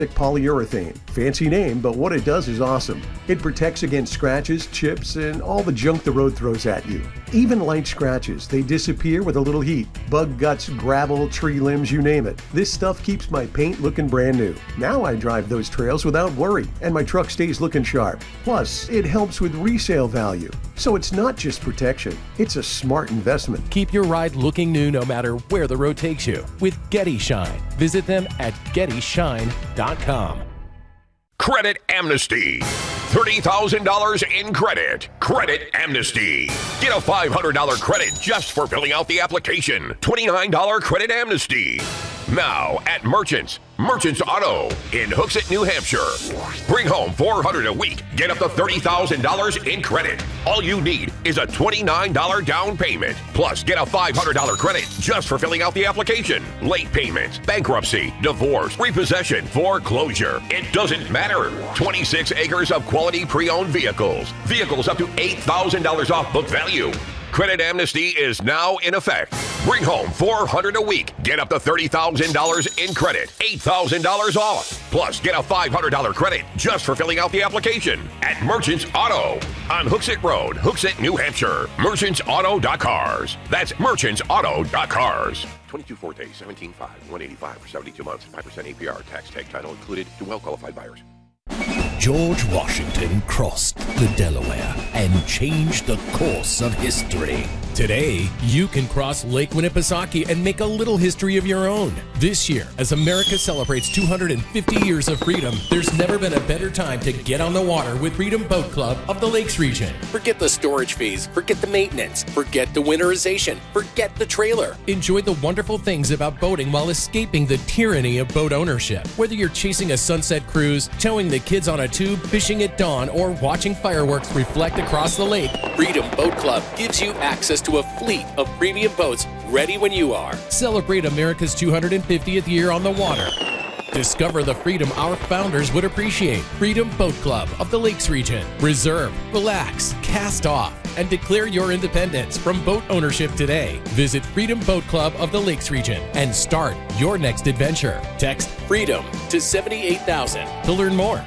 Polyurethane. Fancy name, but what it does is awesome. It protects against scratches, chips, and all the junk the road throws at you. Even light scratches, they disappear with a little heat. Bug guts, gravel, tree limbs, you name it. This stuff keeps my paint looking brand new. Now I drive those trails without worry, and my truck stays looking sharp. Plus, it helps with resale value. So it's not just protection, it's a smart investment. Keep your ride looking new no matter where the road takes you with Getty Shine. Visit them at GettyShine.com. Credit Amnesty. $30,000 in credit. Credit Amnesty. Get a $500 credit just for filling out the application. $29 Credit Amnesty. Now at Merchants Auto in Hooksett, New Hampshire. Bring home $400 a week. Get up to $30,000 in credit. All you need is a $29 down payment. Plus, get a $500 credit just for filling out the application. Late payments, bankruptcy, divorce, repossession, foreclosure. It doesn't matter. 26 acres of quality pre-owned vehicles. Vehicles up to $8,000 off book value. Credit Amnesty is now in effect. Bring home $400 a week. Get up to $30,000 in credit. $8,000 off. Plus, get a $500 credit just for filling out the application at Merchants Auto on Hooksett Road, Hooksett, New Hampshire. MerchantsAuto.cars. That's MerchantsAuto.cars. 22 Forte, 17.5, 185 for 72 months, 5% APR, tax tag title included to well-qualified buyers. George Washington crossed the Delaware and changed the course of history. Today, you can cross Lake Winnipesaukee and make a little history of your own. This year, as America celebrates 250 years of freedom, there's never been a better time to get on the water with Freedom Boat Club of the Lakes region. Forget the storage fees, forget the maintenance, forget the winterization, forget the trailer. Enjoy the wonderful things about boating while escaping the tyranny of boat ownership. Whether you're chasing a sunset cruise, towing the kids on a tube, fishing at dawn, or watching fireworks reflect across the lake, Freedom Boat Club gives you access to a fleet of premium boats ready when you are. Celebrate America's 250th year on the water. Discover the freedom our founders would appreciate. Freedom Boat Club of the Lakes region. Reserve, relax, cast off, and declare your independence from boat ownership today. Visit Freedom Boat Club of the Lakes region and start your next adventure. Text FREEDOM to 78,000 to learn more.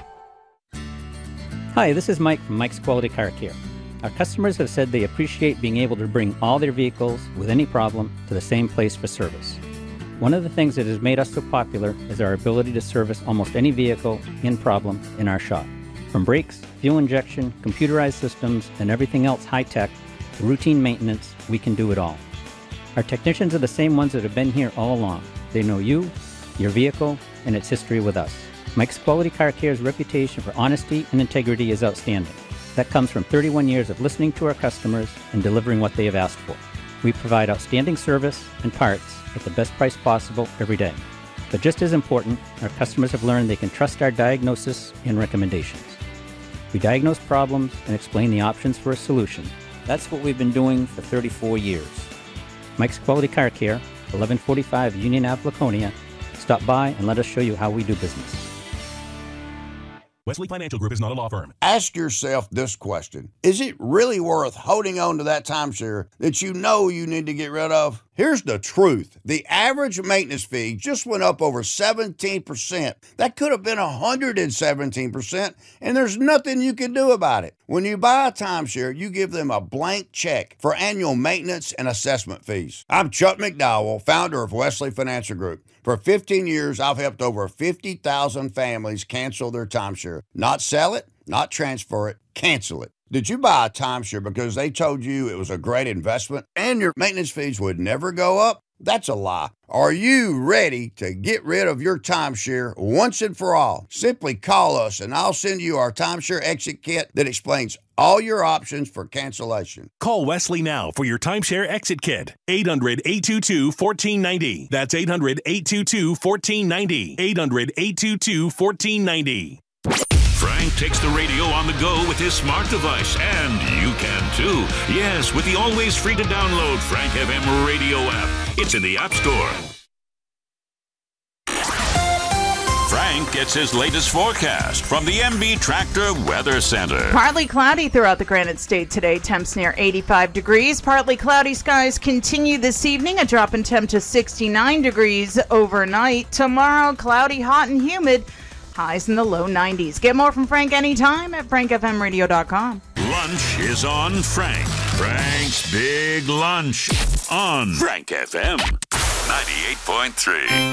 Hi, this is Mike from Mike's Quality Car Care. Our customers have said they appreciate being able to bring all their vehicles with any problem to the same place for service. One of the things that has made us so popular is our ability to service almost any vehicle in problem in our shop. From brakes, fuel injection, computerized systems, and everything else high-tech, to routine maintenance, we can do it all. Our technicians are the same ones that have been here all along. They know you, your vehicle, and its history with us. Mike's Quality Car Care's reputation for honesty and integrity is outstanding. That comes from 31 years of listening to our customers and delivering what they have asked for. We provide outstanding service and parts at the best price possible every day. But just as important, our customers have learned they can trust our diagnosis and recommendations. We diagnose problems and explain the options for a solution. That's what we've been doing for 34 years. Mike's Quality Car Care, 1145 Union Ave, Laconia. Stop by and let us show you how we do business. Wesley Financial Group is not a law firm. Ask yourself this question. Is it really worth holding on to that timeshare that you know you need to get rid of? Here's the truth. The average maintenance fee just went up over 17%. That could have been 117%, and there's nothing you can do about it. When you buy a timeshare, you give them a blank check for annual maintenance and assessment fees. I'm Chuck McDowell, founder of Wesley Financial Group. For 15 years, I've helped over 50,000 families cancel their timeshare. Not sell it, not transfer it, cancel it. Did you buy a timeshare because they told you it was a great investment and your maintenance fees would never go up? That's a lie. Are you ready to get rid of your timeshare once and for all? Simply call us and I'll send you our timeshare exit kit that explains all your options for cancellation. Call Wesley now for your timeshare exit kit. 800-822-1490. That's 800-822-1490. 800-822-1490. Frank takes the radio on the go with his smart device, and you can too. Yes, with the always free to download Frank FM radio app. It's in the App Store. Frank gets his latest forecast from the MB Tractor Weather Center. Partly cloudy throughout the Granite State today. Temps near 85 degrees. Partly cloudy skies continue this evening. A drop in temp to 69 degrees overnight. Tomorrow, cloudy, hot, and humid. Highs in the low 90s. Get more from Frank anytime at frankfmradio.com. Lunch is on Frank. Frank's Big Lunch on Frank FM 98.3.